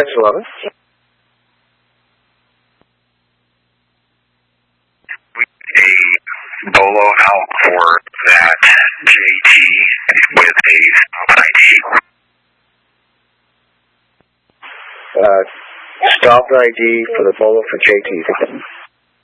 611. A Bolo out for that JT with a ID. Stop ID for the Bolo for JT.